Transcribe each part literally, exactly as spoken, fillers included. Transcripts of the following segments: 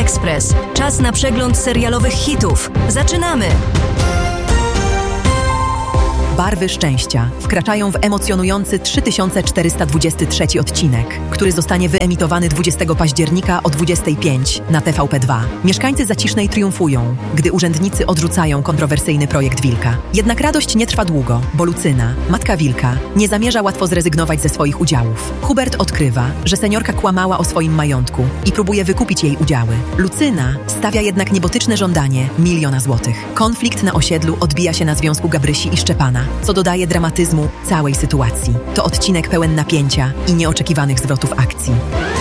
Express. Czas na przegląd serialowych hitów. Zaczynamy! Barwy szczęścia wkraczają w emocjonujący trzy tysiące czterysta dwudziesty trzeci odcinek, który zostanie wyemitowany dwudziestego października o dwudziestej piątej na T V P dwa. Mieszkańcy Zacisznej triumfują, gdy urzędnicy odrzucają kontrowersyjny projekt Wilka. Jednak radość nie trwa długo, bo Lucyna, matka Wilka, nie zamierza łatwo zrezygnować ze swoich udziałów. Hubert odkrywa, że seniorka kłamała o swoim majątku i próbuje wykupić jej udziały. Lucyna stawia jednak niebotyczne żądanie miliona złotych. Konflikt na osiedlu odbija się na związku Gabrysi i Szczepana, co dodaje dramatyzmu całej sytuacji. To odcinek pełen napięcia i nieoczekiwanych zwrotów akcji.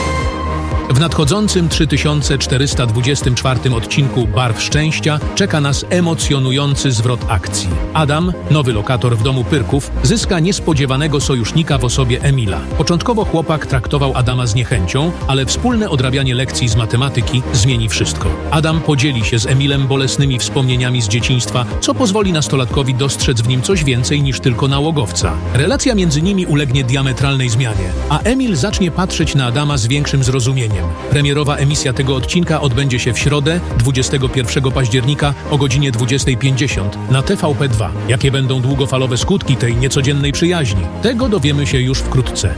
W nadchodzącym trzy tysiące czterysta dwudziestym czwartym odcinku Barw Szczęścia czeka nas emocjonujący zwrot akcji. Adam, nowy lokator w domu Pyrków, zyska niespodziewanego sojusznika w osobie Emila. Początkowo chłopak traktował Adama z niechęcią, ale wspólne odrabianie lekcji z matematyki zmieni wszystko. Adam podzieli się z Emilem bolesnymi wspomnieniami z dzieciństwa, co pozwoli nastolatkowi dostrzec w nim coś więcej niż tylko nałogowca. Relacja między nimi ulegnie diametralnej zmianie, a Emil zacznie patrzeć na Adama z większym zrozumieniem. Premierowa emisja tego odcinka odbędzie się w środę, dwudziestego pierwszego października o godzinie dwudziestej pięćdziesiąt na T V P dwa. Jakie będą długofalowe skutki tej niecodziennej przyjaźni? Tego dowiemy się już wkrótce.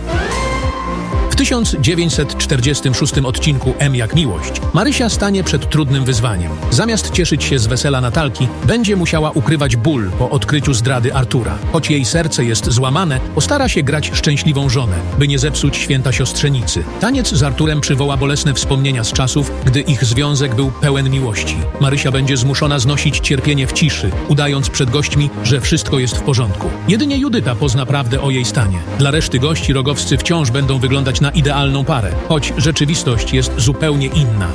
W tysiąc dziewięćset czterdziestym szóstym odcinku M jak miłość Marysia stanie przed trudnym wyzwaniem. Zamiast cieszyć się z wesela Natalki, będzie musiała ukrywać ból po odkryciu zdrady Artura. Choć jej serce jest złamane, postara się grać szczęśliwą żonę, by nie zepsuć święta siostrzenicy. Taniec z Arturem przywoła bolesne wspomnienia z czasów, gdy ich związek był pełen miłości. Marysia będzie zmuszona znosić cierpienie w ciszy, udając przed gośćmi, że wszystko jest w porządku. Jedynie Judyta pozna prawdę o jej stanie. Dla reszty gości rogowscy wciąż będą wyglądać na idealną parę, choć rzeczywistość jest zupełnie inna.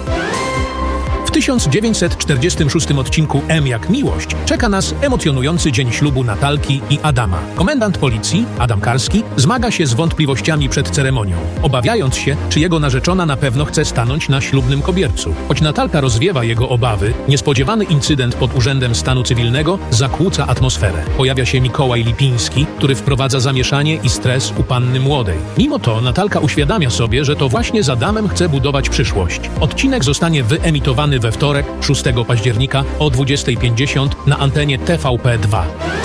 W tysiąc dziewięćset czterdziestym szóstym odcinku M jak miłość czeka nas emocjonujący dzień ślubu Natalki i Adama. Komendant policji, Adam Karski, zmaga się z wątpliwościami przed ceremonią, obawiając się, czy jego narzeczona na pewno chce stanąć na ślubnym kobiercu. Choć Natalka rozwiewa jego obawy, niespodziewany incydent pod Urzędem Stanu Cywilnego zakłóca atmosferę. Pojawia się Mikołaj Lipiński, który wprowadza zamieszanie i stres u panny młodej. Mimo to Natalka uświadamia sobie, że to właśnie z Adamem chce budować przyszłość. Odcinek zostanie wyemitowany we wtorek, szóstego października o dwudziestej pięćdziesiąt na antenie T V P dwa.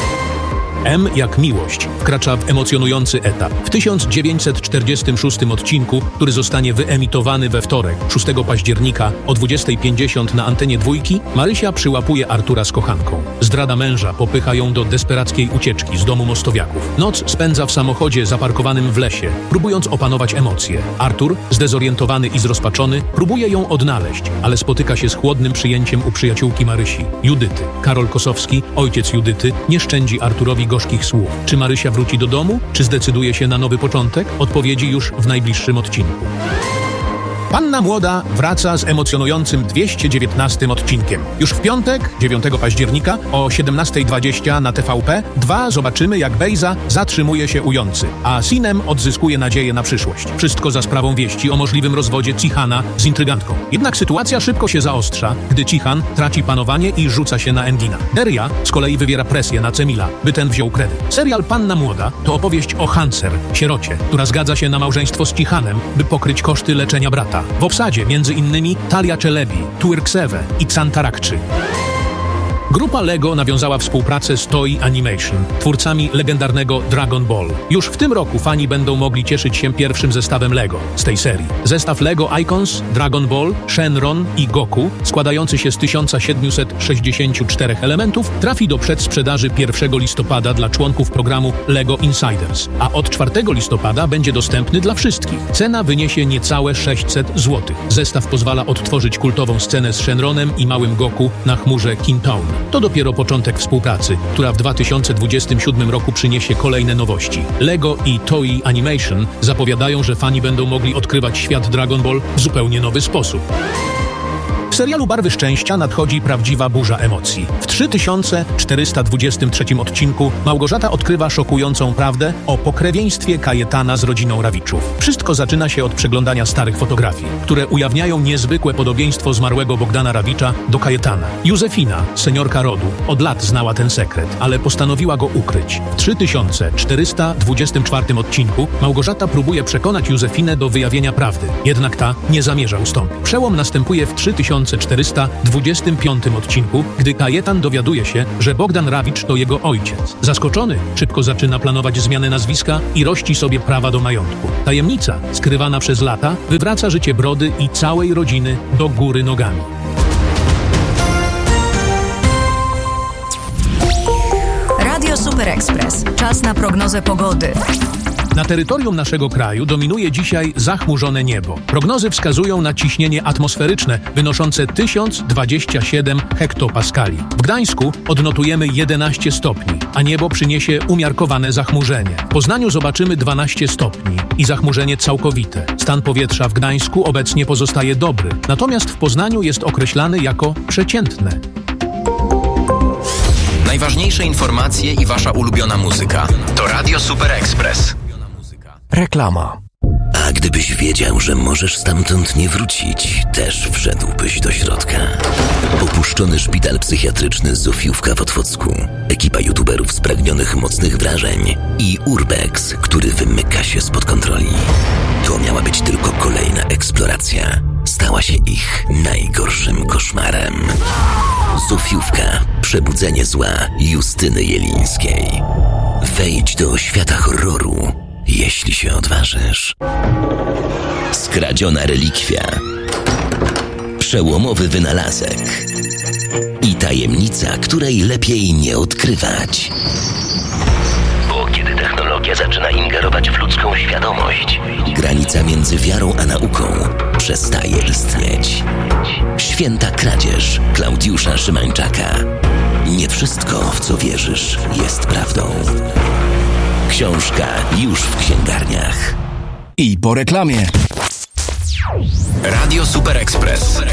M jak miłość wkracza w emocjonujący etap. W tysiąc dziewięćset czterdziestym szóstym odcinku, który zostanie wyemitowany we wtorek, szóstego października o dwudziestej pięćdziesiąt na antenie dwójki, Marysia przyłapuje Artura z kochanką. Zdrada męża popycha ją do desperackiej ucieczki z domu Mostowiaków. Noc spędza w samochodzie zaparkowanym w lesie, próbując opanować emocje. Artur, zdezorientowany i zrozpaczony, próbuje ją odnaleźć, ale spotyka się z chłodnym przyjęciem u przyjaciółki Marysi, Judyty. Karol Kosowski, ojciec Judyty, nie szczędzi Arturowi gorzkich słów. Czy Marysia wróci do domu? Czy zdecyduje się na nowy początek? Odpowiedzi już w najbliższym odcinku. Panna Młoda wraca z emocjonującym dwieście dziewiętnastym odcinkiem. Już w piątek, dziewiątego października o siedemnastej dwadzieścia na T V P dwa zobaczymy, jak Bejza zatrzymuje się u Jący, a Sinem odzyskuje nadzieję na przyszłość. Wszystko za sprawą wieści o możliwym rozwodzie Cichana z intrygantką. Jednak sytuacja szybko się zaostrza, gdy Cichan traci panowanie i rzuca się na Engina. Deria z kolei wywiera presję na Cemila, by ten wziął kredyt. Serial Panna Młoda to opowieść o Hancer, sierocie, która zgadza się na małżeństwo z Cichanem, by pokryć koszty leczenia brata. W obsadzie między innymi Talia Czelebi, Tuirksewe i Xantarakczy. Grupa LEGO nawiązała współpracę z Toei Animation, twórcami legendarnego Dragon Ball. Już w tym roku fani będą mogli cieszyć się pierwszym zestawem LEGO z tej serii. Zestaw LEGO Icons, Dragon Ball, Shenron i Goku, składający się z tysiąc siedemset sześćdziesięciu czterech elementów, trafi do przedsprzedaży pierwszego listopada dla członków programu LEGO Insiders, a od czwartego listopada będzie dostępny dla wszystkich. Cena wyniesie niecałe sześćset złotych. Zestaw pozwala odtworzyć kultową scenę z Shenronem i małym Goku na chmurze Kintown. To dopiero początek współpracy, która w dwa tysiące dwudziestym siódmym roku przyniesie kolejne nowości. LEGO i Toei Animation zapowiadają, że fani będą mogli odkrywać świat Dragon Ball w zupełnie nowy sposób. W serialu Barwy Szczęścia nadchodzi prawdziwa burza emocji. W trzy tysiące czterysta dwudziestym trzecim odcinku Małgorzata odkrywa szokującą prawdę o pokrewieństwie Kajetana z rodziną Rawiczów. Wszystko zaczyna się od przeglądania starych fotografii, które ujawniają niezwykłe podobieństwo zmarłego Bogdana Rawicza do Kajetana. Józefina, seniorka rodu, od lat znała ten sekret, ale postanowiła go ukryć. W trzy tysiące czterysta dwudziestym czwartym odcinku Małgorzata próbuje przekonać Józefinę do wyjawienia prawdy, jednak ta nie zamierza ustąpić. Przełom następuje w trzy tysiące czterysta dwudziestym piątym odcinku, gdy Kajetan dowiaduje się, że Bogdan Rawicz to jego ojciec. Zaskoczony, szybko zaczyna planować zmianę nazwiska i rości sobie prawa do majątku. Tajemnica, skrywana przez lata, wywraca życie Brody i całej rodziny do góry nogami. Radio Super Express. Czas na prognozę pogody. Na terytorium naszego kraju dominuje dzisiaj zachmurzone niebo. Prognozy wskazują na ciśnienie atmosferyczne wynoszące tysiąc dwadzieścia siedem hektopaskali. W Gdańsku odnotujemy jedenaście stopni, a niebo przyniesie umiarkowane zachmurzenie. W Poznaniu zobaczymy dwanaście stopni i zachmurzenie całkowite. Stan powietrza w Gdańsku obecnie pozostaje dobry, natomiast w Poznaniu jest określany jako przeciętne. Najważniejsze informacje i wasza ulubiona muzyka. To Radio Super Express. Reklama. A gdybyś wiedział, że możesz stamtąd nie wrócić, też wszedłbyś do środka. Opuszczony szpital psychiatryczny Zofiówka w Otwocku, ekipa youtuberów spragnionych mocnych wrażeń i Urbex, który wymyka się spod kontroli. To miała być tylko kolejna eksploracja. Stała się ich najgorszym koszmarem. Zofiówka. Przebudzenie zła Justyny Jelińskiej. Wejdź do świata horroru, jeśli się odważysz. Skradziona relikwia. Przełomowy wynalazek. I tajemnica, której lepiej nie odkrywać. Bo kiedy technologia zaczyna ingerować w ludzką świadomość, granica między wiarą a nauką przestaje istnieć. Święta kradzież Klaudiusza Szymańczaka. Nie wszystko, w co wierzysz, jest prawdą. Książka już w księgarniach. I po reklamie. Radio Super Express.